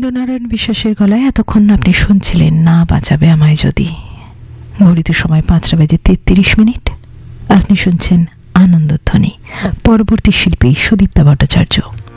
ইন্দ্রনারায়ণ বিশ্বাসের গলায় এতক্ষণ আপনি শুনছিলেন না বাঁচাবে আমায় যদি। ঘড়িতে সময় 5:33। আপনি শুনছেন আনন্দধ্বনি। পরবর্তী শিল্পী সুদীপ্তা ভট্টাচার্য।